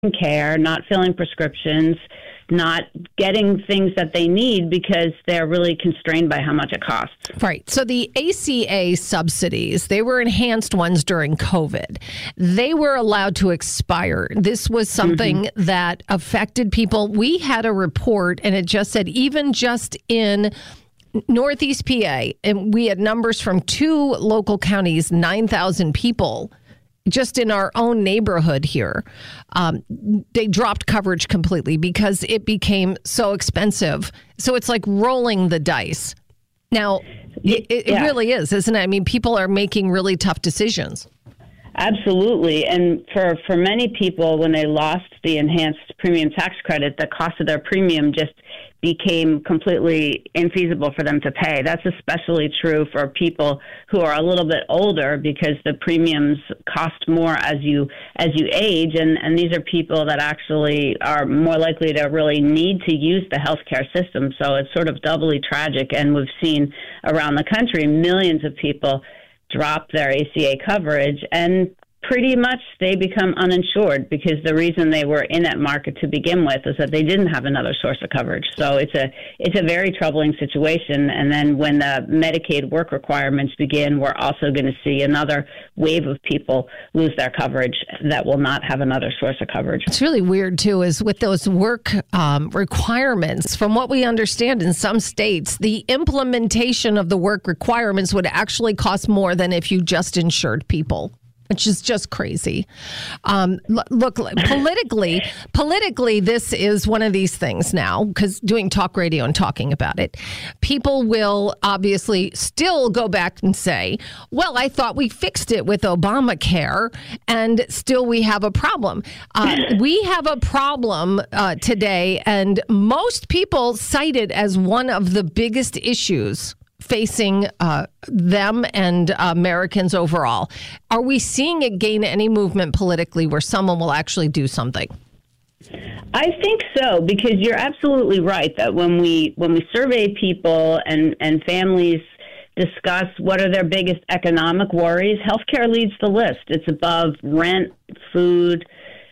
care, not filling prescriptions, not getting things that they need because they're really constrained by how much it costs. Right. So the ACA subsidies, they were enhanced ones during COVID. They were allowed to expire. This was something that affected people. We had a report and it just said even just in Northeast PA, and we had numbers from 2 local counties, 9,000 people just in our own neighborhood here. They dropped coverage completely because it became so expensive. So it's like rolling the dice. Now, it really is, isn't it? I mean, people are making really tough decisions. Absolutely. And for many people, when they lost the enhanced premium tax credit, the cost of their premium just became completely infeasible for them to pay. That's especially true for people who are a little bit older because the premiums cost more as you age. And these are people that actually are more likely to really need to use the healthcare system. So it's sort of doubly tragic. And we've seen around the country millions of people drop their ACA coverage, and pretty much they become uninsured because the reason they were in that market to begin with is that they didn't have another source of coverage. So it's a very troubling situation. And then when the Medicaid work requirements begin, we're also going to see another wave of people lose their coverage that will not have another source of coverage. It's really weird, too, is with those work requirements, from what we understand in some states, the implementation of the work requirements would actually cost more than if you just insured people, which is just crazy. Look, politically, this is one of these things now, because doing talk radio and talking about it, people will obviously still go back and say, well, I thought we fixed it with Obamacare, and still we have a problem. We have a problem today, and most people cite it as one of the biggest issues facing them and Americans overall. Are we seeing it gain any movement politically where someone will actually do something? I think so, because you're absolutely right that when we survey people and families discuss what are their biggest economic worries, healthcare leads the list. It's above rent, food,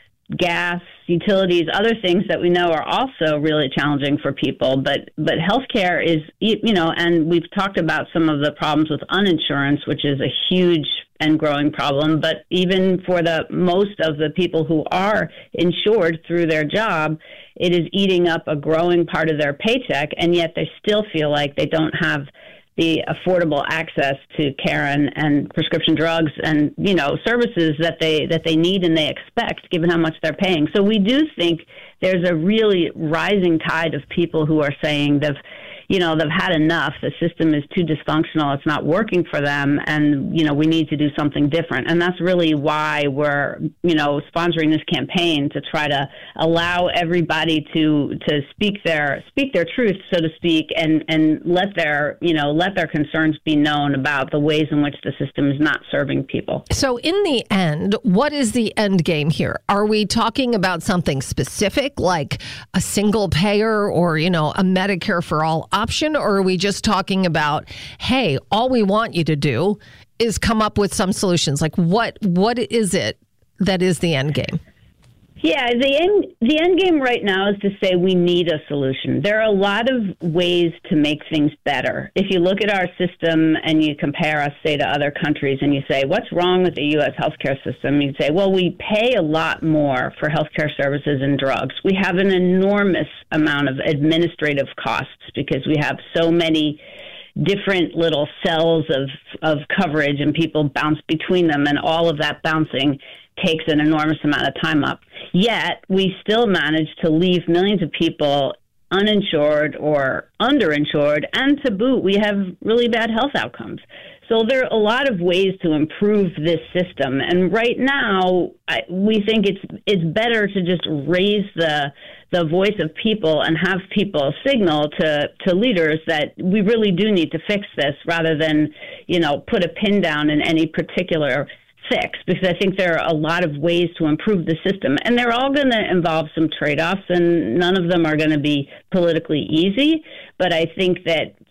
gas, utilities, other things that we know are also really challenging for people. But healthcare is, and we've talked about some of the problems with uninsurance, which is a huge and growing problem. But even for the most of the people who are insured through their job, it is eating up a growing part of their paycheck, and yet they still feel like they don't have the affordable access to care and prescription drugs and, services that they need and they expect, given how much they're paying. So we do think there's a really rising tide of people who are saying they've had enough. The system is too dysfunctional. It's not working for them. And, we need to do something different. And that's really why we're, sponsoring this campaign to try to allow everybody to speak their truth, so to speak, and let their concerns be known about the ways in which the system is not serving people. So in the end, what is the end game here? Are we talking about something specific like a single payer or, a Medicare for all option, or are we just talking about, hey, all we want you to do is come up with some solutions? Like what is it that is the end game? Yeah, the end game right now is to say we need a solution. There are a lot of ways to make things better. If you look at our system and you compare us, say, to other countries, and you say, what's wrong with the U.S. healthcare system? You'd say, well, we pay a lot more for healthcare services and drugs. We have an enormous amount of administrative costs because we have so many different little cells of coverage and people bounce between them, and all of that bouncing takes an enormous amount of time up. Yet we still manage to leave millions of people uninsured or underinsured, and to boot, we have really bad health outcomes. So there are a lot of ways to improve this system. And right now, we think it's better to just raise the voice of people and have people signal to leaders that we really do need to fix this, rather than, put a pin down in any particular fix, because I think there are a lot of ways to improve the system, and they're all going to involve some trade-offs, and none of them are going to be politically easy. But I think that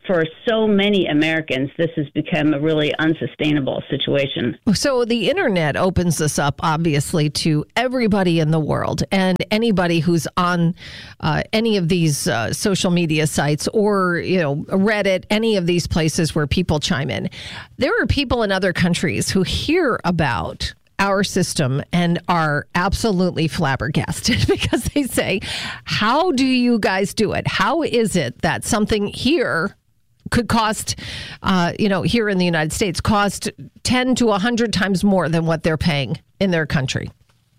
for so many Americans, this has become a really unsustainable situation. So the internet opens us up, obviously, to everybody in the world and anybody who's on any of these social media sites or, Reddit, any of these places where people chime in. There are people in other countries who hear about our system and are absolutely flabbergasted because they say, how do you guys do it? How is it that something here could cost, here in the United States, cost 10 to 100 times more than what they're paying in their country?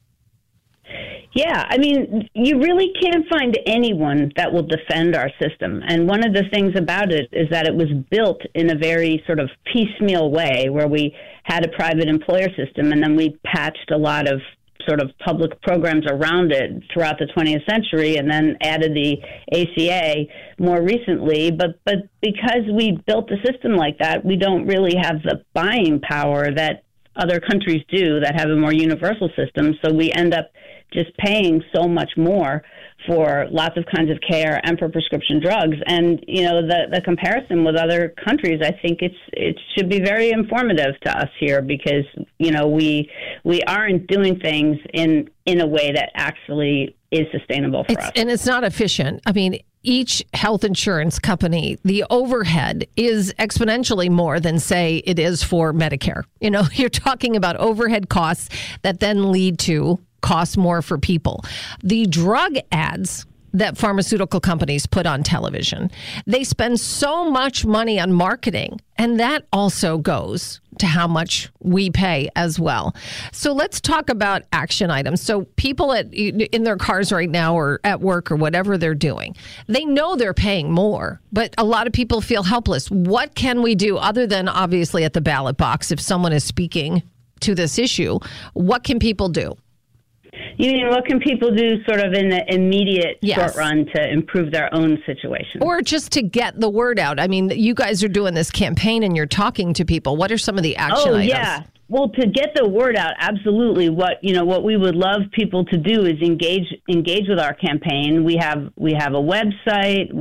Yeah, I mean, you really can't find anyone that will defend our system. And one of the things about it is that it was built in a very sort of piecemeal way where we had a private employer system and then we patched a lot of sort of public programs around it throughout the 20th century and then added the ACA more recently. But because we built the system like that, we don't really have the buying power that other countries do that have a more universal system. So we end up just paying so much more for lots of kinds of care and for prescription drugs. And, the comparison with other countries, I think it should be very informative to us here because, we aren't doing things in a way that actually is sustainable for us. And it's not efficient. I mean, each health insurance company, the overhead is exponentially more than, say, it is for Medicare. You're talking about overhead costs that then lead to costs more for people. The drug ads that pharmaceutical companies put on television, they spend so much money on marketing, and that also goes to how much we pay as well. So let's talk about action items. So people in their cars right now or at work or whatever they're doing, they know they're paying more, but a lot of people feel helpless. What can we do other than obviously at the ballot box if someone is speaking to this issue? What can people do? You mean, what can people do sort of in the immediate short run to improve their own situation? Or just to get the word out? I mean, you guys are doing this campaign and you're talking to people. What are some of the action items? Yeah. Well, to get the word out, absolutely. What we would love people to do is engage with our campaign. We have a website,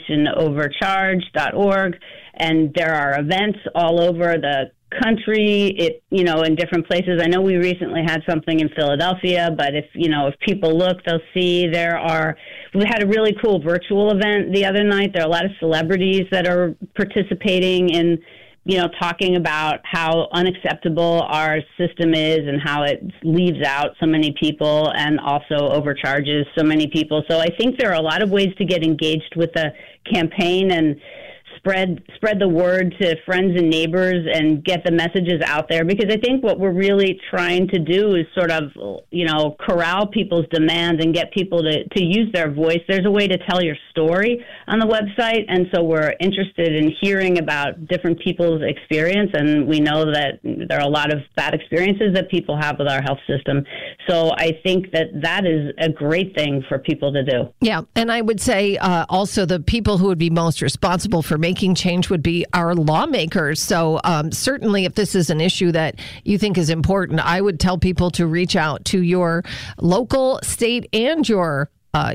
onenationovercharge.org, and there are events all over the country, in different places. I know we recently had something in Philadelphia, but if people look, they'll see we had a really cool virtual event the other night. There are a lot of celebrities that are participating in, talking about how unacceptable our system is and how it leaves out so many people and also overcharges so many people. So I think there are a lot of ways to get engaged with the campaign and spread the word to friends and neighbors and get the messages out there, because I think what we're really trying to do is sort of, corral people's demands and get people to use their voice. There's a way to tell your story on the website, and so we're interested in hearing about different people's experience, and we know that there are a lot of bad experiences that people have with our health system. So I think that is a great thing for people to do. Yeah, and I would say also the people who would be most responsible for making change would be our lawmakers. So certainly if this is an issue that you think is important, I would tell people to reach out to your local, state, and your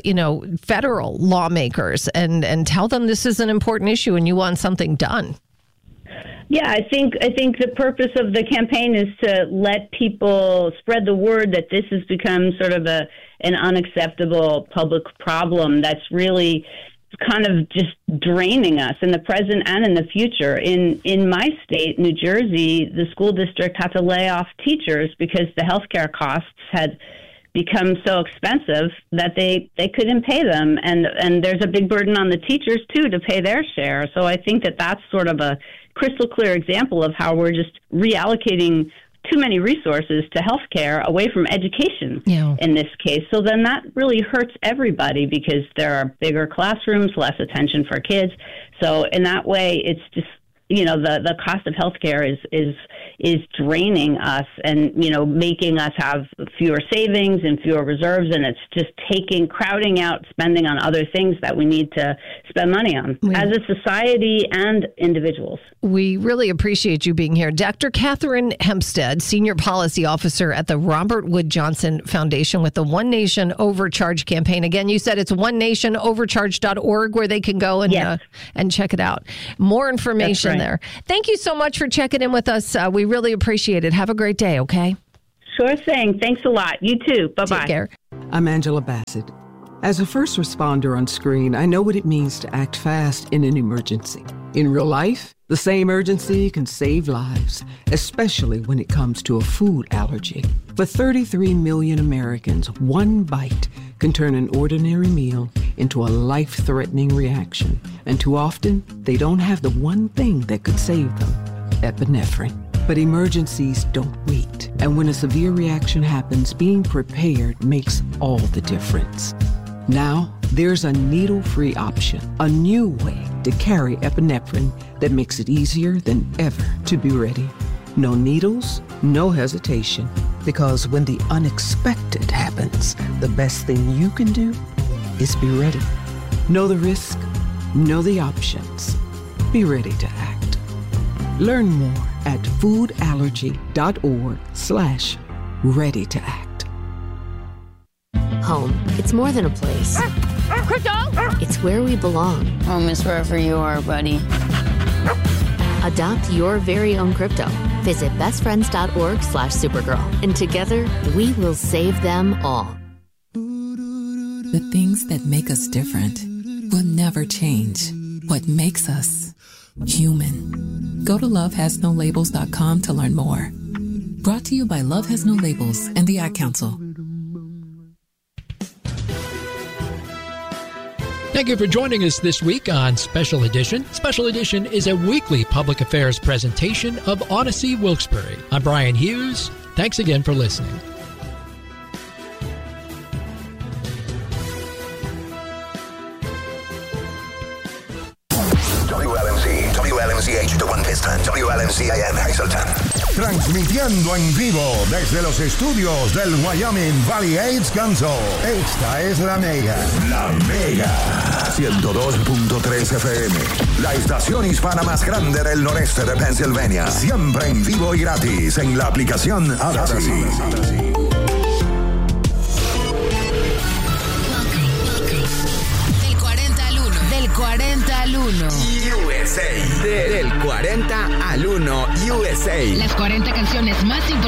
federal lawmakers and tell them this is an important issue and you want something done. Yeah, I think the purpose of the campaign is to let people spread the word that this has become sort of an unacceptable public problem that's really kind of just draining us in the present and in the future. In my state, New Jersey, the school district had to lay off teachers because the healthcare costs had become so expensive that they couldn't pay them. And there's a big burden on the teachers, too, to pay their share. So I think that's sort of a crystal clear example of how we're just reallocating too many resources to healthcare away from education in this case. So then that really hurts everybody because there are bigger classrooms, less attention for kids. So in that way, it's just the cost of healthcare is draining us and, making us have fewer savings and fewer reserves. And it's just crowding out spending on other things that we need to spend money on as a society and individuals. We really appreciate you being here. Dr. Catherine Hempstead, Senior Policy Officer at the Robert Wood Johnson Foundation with the One Nation Overcharge campaign. Again, you said it's onenationovercharge.org where they can go and check it out. More information there. Thank you so much for checking in with us. We really appreciate it. Have a great day, okay? Sure thing. Thanks a lot. You too. Bye-bye. Take care. I'm Angela Bassett. As a first responder on screen, I know what it means to act fast in an emergency. In real life, the same urgency can save lives, especially when it comes to a food allergy. For 33 million Americans, one bite can turn an ordinary meal into a life-threatening reaction. And too often, they don't have the one thing that could save them, epinephrine. But emergencies don't wait. And when a severe reaction happens, being prepared makes all the difference. Now, there's a needle-free option, a new way to carry epinephrine that makes it easier than ever to be ready. No needles, no hesitation, because when the unexpected happens, the best thing you can do is be ready. Know the risk, know the options. Be ready to act. Learn more at foodallergy.org/ready to act. Home, it's more than a place. Crypto! It's where we belong. Home is wherever you are, buddy. Adopt your very own crypto. Visit bestfriends.org/Supergirl. And together, we will save them all. The things that make us different will never change. What makes us human. Go to lovehasnolabels.com to learn more. Brought to you by Love Has No Labels and the Ad Council. Thank you for joining us this week on Special Edition. Special Edition is a weekly public affairs presentation of Odyssey Wilkes-Barre. I'm Brian Hughes. Thanks again for listening. WLMCH de One Piston, WLMCAM Hazleton. Transmitiendo en vivo desde los estudios del Wyoming Valley AIDS Council. Esta es La Mega. La Mega. 102.3 FM. La estación hispana más grande del noreste de Pennsylvania. Siempre en vivo y gratis en la aplicación Odyssey. Del 40 al 1. Del 40 al 1. USA. Del 40 al 1 USA. Las 40 canciones más importantes